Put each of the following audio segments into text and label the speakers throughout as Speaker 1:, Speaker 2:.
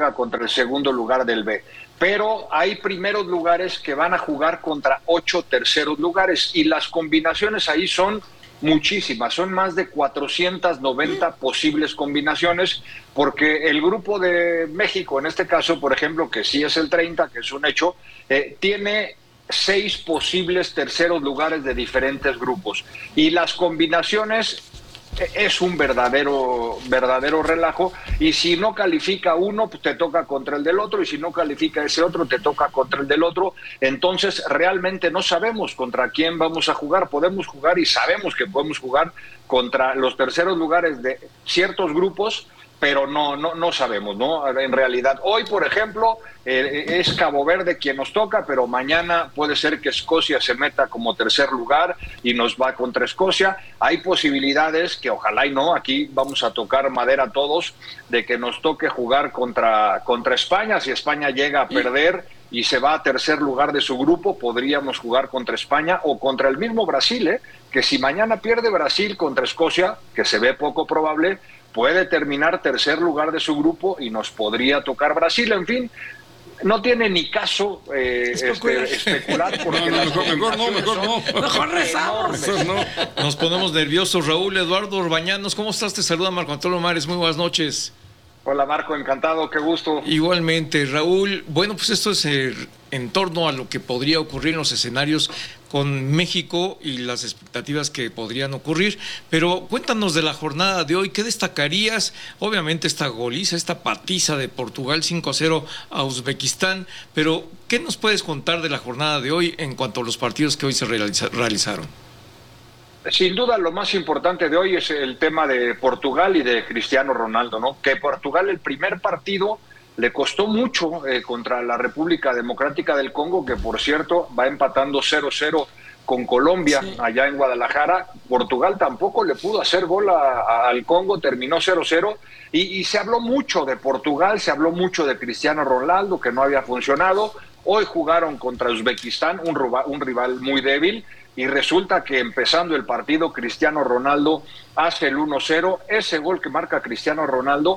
Speaker 1: juega contra el segundo lugar del B. Pero hay primeros lugares que van a jugar contra 8 terceros lugares y las combinaciones ahí son muchísimas, son más de 490 posibles combinaciones, porque el grupo de México, en este caso, por ejemplo, que sí es el 30, que es un hecho, tiene 6 posibles terceros lugares de diferentes grupos. Y las combinaciones es un verdadero relajo, y si no califica uno, pues te toca contra el del otro, y si no califica ese otro, te toca contra el del otro. Entonces realmente no sabemos contra quién vamos a jugar. Podemos jugar y sabemos que podemos jugar contra los terceros lugares de ciertos grupos, pero no sabemos, ¿no? En realidad, hoy, por ejemplo, es Cabo Verde quien nos toca, pero mañana puede ser que Escocia se meta como tercer lugar y nos va contra Escocia. Hay posibilidades, que ojalá y no, aquí vamos a tocar madera todos, de que nos toque jugar contra España. Si España llega a perder y se va a tercer lugar de su grupo, podríamos jugar contra España o contra el mismo Brasil, que si mañana pierde Brasil contra Escocia, que se ve poco probable, puede terminar tercer lugar de su grupo y nos podría tocar Brasil. En fin, no tiene ni caso especular, porque
Speaker 2: mejor no.
Speaker 3: Mejor rezamos.
Speaker 2: Nos ponemos nerviosos. Raúl Eduardo Orbañanos, ¿cómo estás? Te saluda Marco Antonio Mares, muy buenas noches.
Speaker 1: Hola Marco, encantado, qué gusto.
Speaker 2: Igualmente, Raúl. Bueno, pues esto es en torno a lo que podría ocurrir en los escenarios con México y las expectativas que podrían ocurrir, pero cuéntanos de la jornada de hoy. ¿Qué destacarías? Obviamente esta goliza, esta patiza de Portugal 5-0 a Uzbekistán, pero ¿qué nos puedes contar de la jornada de hoy en cuanto a los partidos que hoy se realizaron?
Speaker 1: Sin duda lo más importante de hoy es el tema de Portugal y de Cristiano Ronaldo, ¿no? Que Portugal, el primer partido le costó mucho contra la República Democrática del Congo, que por cierto va empatando 0-0 con Colombia, sí, allá en Guadalajara. Portugal tampoco le pudo hacer gol al Congo, terminó 0-0, y se habló mucho de Portugal, se habló mucho de Cristiano Ronaldo, que no había funcionado. Hoy jugaron contra Uzbekistán, un rival muy débil, y resulta que empezando el partido Cristiano Ronaldo hace el 1-0. Ese gol que marca Cristiano Ronaldo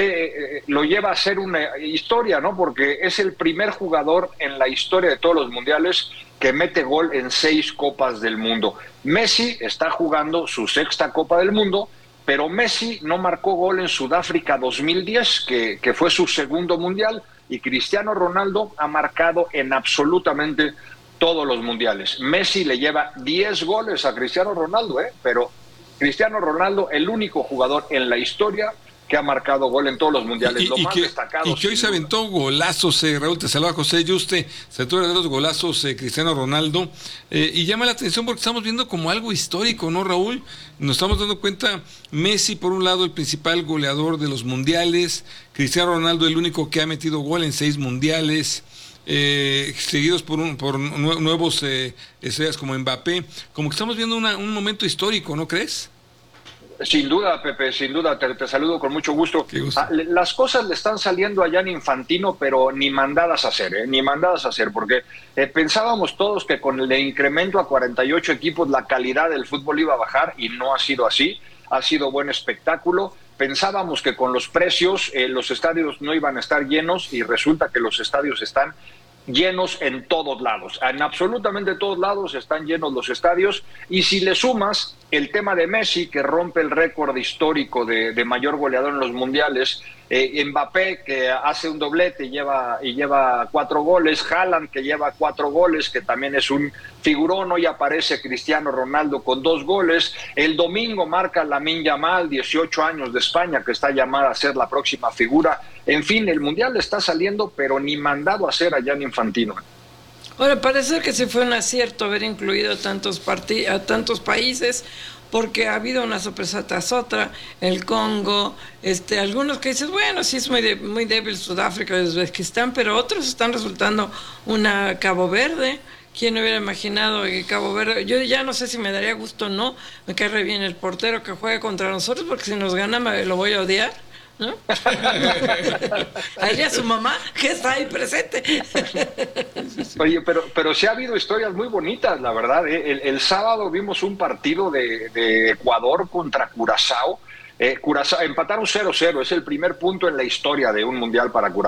Speaker 1: lo lleva a ser una historia, ¿no? Porque es el primer jugador en la historia de todos los mundiales que mete gol en 6 Copas del Mundo. Messi está jugando su 6ª Copa del Mundo, pero Messi no marcó gol en Sudáfrica 2010, que fue su segundo mundial, y Cristiano Ronaldo ha marcado en absolutamente todos los mundiales. Messi le lleva 10 goles a Cristiano Ronaldo, pero Cristiano Ronaldo, el único jugador en la historia que ha marcado gol en todos los mundiales. Lo más destacado.
Speaker 3: Y que hoy se aventó golazos, Raúl, te saluda José Yuste, se aventó los golazos Cristiano Ronaldo, y llama la atención porque estamos viendo como algo histórico, ¿no, Raúl? Nos estamos dando cuenta, Messi por un lado el principal goleador de los mundiales, Cristiano Ronaldo el único que ha metido gol en 6 mundiales, seguidos por nuevos estrellas como Mbappé. Como que estamos viendo un momento histórico, ¿no crees?
Speaker 1: Sin duda, Pepe, sin duda, te saludo con mucho gusto. Las cosas le están saliendo allá en Infantino, pero ni mandadas a hacer, ni mandadas a hacer, porque pensábamos todos que con el incremento a 48 equipos la calidad del fútbol iba a bajar, y no ha sido así. Ha sido buen espectáculo. Pensábamos que con los precios los estadios no iban a estar llenos, y resulta que los estadios están llenos en todos lados, en absolutamente todos lados están llenos los estadios. Y si le sumas el tema de Messi, que rompe el récord histórico de mayor goleador en los mundiales, Mbappé, que hace un doblete y lleva 4 goles, Haaland, que lleva 4 goles, que también es un figurón. Hoy aparece Cristiano Ronaldo con 2 goles. El domingo marca Lamine Yamal, 18 años, de España, que está llamada a ser la próxima figura. En fin, el mundial le está saliendo, pero ni mandado a hacer allá en Infantino.
Speaker 4: Ahora, parece que sí fue un acierto haber incluido a tantos países, porque ha habido una sorpresa tras otra. El Congo, algunos que dices, bueno, sí es muy débil Sudáfrica y Uzbekistán, pero otros están resultando una Cabo Verde. ¿Quién hubiera imaginado que Cabo Verde? Yo ya no sé si me daría gusto o no. Me cae re bien el portero que juegue contra nosotros, porque si nos gana lo voy a odiar, ¿no? Ahí a su mamá, que está ahí presente.
Speaker 1: Oye, pero sí ha habido historias muy bonitas, la verdad. El sábado vimos un partido de Ecuador contra Curazao. Curazao empataron 0-0, es el primer punto en la historia de un mundial para Curazao.